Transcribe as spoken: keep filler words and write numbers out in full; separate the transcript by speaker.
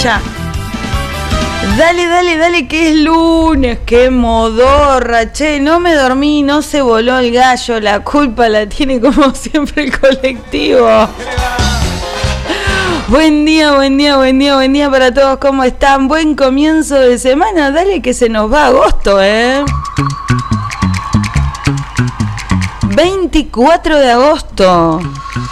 Speaker 1: ya. Dale, dale, dale, que es lunes, qué modorra, che, no me dormí, no se voló el gallo, la culpa la tiene como siempre el colectivo. Buen día, buen día, buen día, buen día para todos, ¿cómo están? Buen comienzo de semana, dale que se nos va agosto, ¿eh? veinticuatro de agosto.